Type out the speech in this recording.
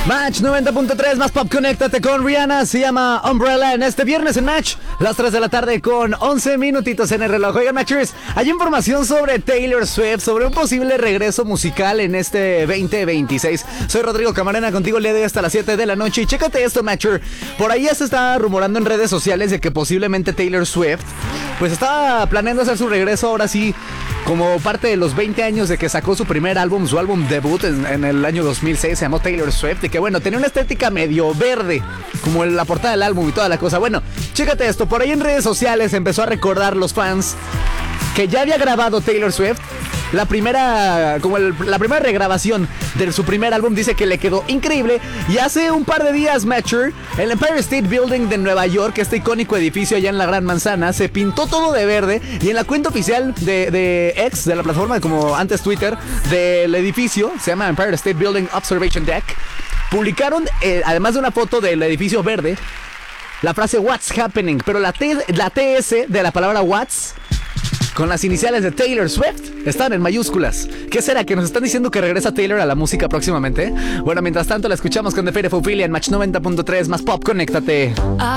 Match 90.3 más pop, conéctate con Rihanna, se llama Umbrella en este viernes en Match, las 3 de la tarde con 11 minutitos en el reloj. Oigan, Matchers, hay información sobre Taylor Swift, sobre un posible regreso musical en este 2026. Soy Rodrigo Camarena, contigo el día de hoy hasta las 7 de la noche y chécate esto, Matcher. Por ahí ya se está rumorando en redes sociales de que posiblemente Taylor Swift pues estaba planeando hacer su regreso ahora sí, como parte de los 20 años de que sacó su primer álbum, su álbum debut en el año 2006, se llamó Taylor Swift, y que bueno, tenía una estética medio verde, como en la portada del álbum y toda la cosa. Bueno, chécate esto, por ahí en redes sociales empezó a recordar los fans que ya había grabado Taylor Swift. La primera regrabación de su primer álbum, dice que le quedó increíble. Y hace un par de días, Matcher, el Empire State Building de Nueva York, este icónico edificio allá en la Gran Manzana, se pintó todo de verde. Y en la cuenta oficial de X, de la plataforma como antes Twitter, del edificio, se llama Empire State Building Observation Deck, publicaron, además de una foto del edificio verde, la frase What's Happening. Pero la TS de la palabra What's, con las iniciales de Taylor Swift, están en mayúsculas. ¿Qué será? ¿Que nos están diciendo que regresa Taylor a la música próximamente? Bueno, mientras tanto la escuchamos con The Fate of Ophelia en Match 90.3 más pop, conéctate.